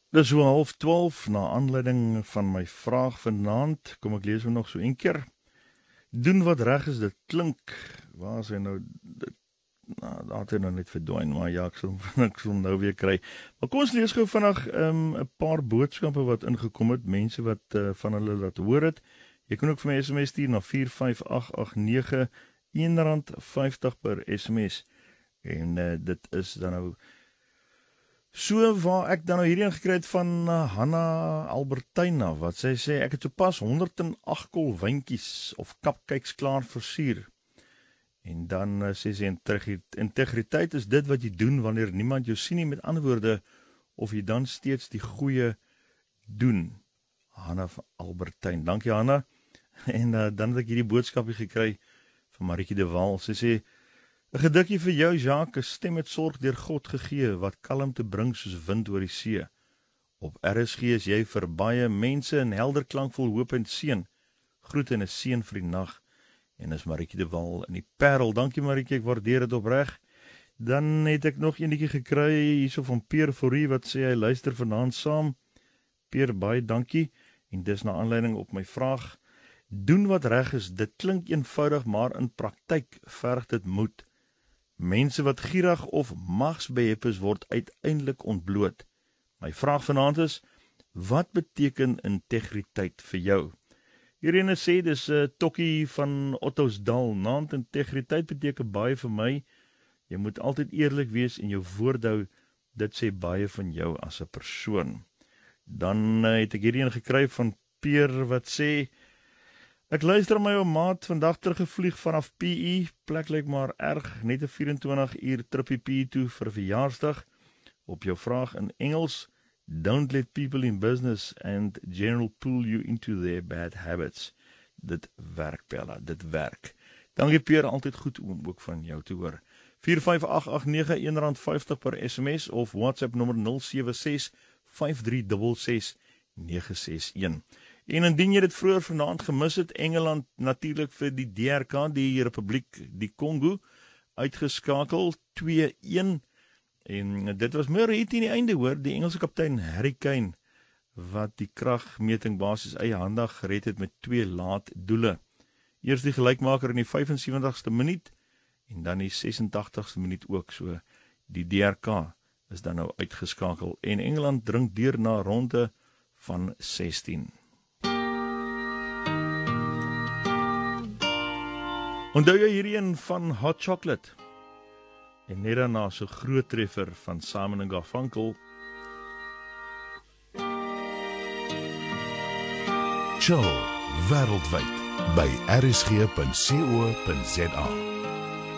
Dis so 11:30 na aanleiding van my vraag vanaand. Kom ek lees hom nog so een keer. Doen wat reg is, dit klink. Waar is hy nou? Daar het hy nou net verdwyn, maar ja, ek sal nou weer kry. Maar kom ons lees gou vandag 'n paar boodskappe wat ingekom het, mense wat van hulle laat hoor het. Jy kan ook vir my SMS stuur na 45889, R1.50 per SMS. En dit is dan nou so waar ek dan nou hierheen gekry het van Hanna Albertina, wat sy sê, ek het sopas 108 kol wyntjies of cupcakes klaar versier. En dan sê sy, integriteit is dit wat jy doen wanneer niemand jou sien nie, met ander woorde, of jy dan steeds die goeie doen. Hanna Albertine, dankie Hanna. En dan het ek hierdie boodskapie gekry van Marieke de Waal. Sy sê, 'n gedikkie vir jou, Jacques, 'n stem met sorg deur God gegee, wat kalmte bring soos wind oor die see. Op RSG is jy vir baie mense in helder klankvol hoop en seën. Groete en 'n seën vir die nag. En is Marieke de Waal in die Parel. Dankie Marieke, ek waardeer dit opreg. Dan het ek nog eenetjie gekry hierso van Peer Fourie, wat sê hy luister vanaand saam. Peer, baie dankie. En dis na aanleiding op my vraag. Doen wat reg is, dit klink eenvoudig, maar in praktyk verg dit moed. Mense wat gierig of magsbehep is, word uiteindelik ontbloot. My vraag vanaand is, wat beteken integriteit vir jou? Hierine sê, dis Tokkie van Ottosdal, naand integriteit beteken baie vir my. Jy moet altyd eerlik wees en jou woord hou, dit sê baie van jou as 'n persoon. Dan het ek hierheen gekry van Peer wat sê, ek luister my ou maat vandag teruggevlieg vanaf PE, plek lyk maar erg, net 'n 24 uur trippie PE toe vir verjaarsdag. Op jou vraag in Engels, don't let people in business and general pull you into their bad habits. Dit werk, Bella, dit werk. Dankie Peer, altyd goed om ook van jou te hoor. 45889, R1.50 per SMS of WhatsApp nommer 076 5366 961. En indien jy dit vroeër vanaand gemis het, Engeland natuurlik vir die DRK, die Republiek die Kongo, uitgeskakel 2-1. En dit was meer hier teen die einde hoor, die Engelse kaptein Harry Kane, wat die kragmeting basis eie handig gered het met 2 laat doele. Eers die gelykmaker in die 75ste minuut, en dan die 86ste minuut ook, so die DRK is dan nou uitgeskakel, en Engeland dring deur na ronde van 16. Onthou jy hierheen van Hot Chocolate? En net daarna so groot treffer van Simon & Garfunkel. Chill wêreldwyd by rsg.co.za.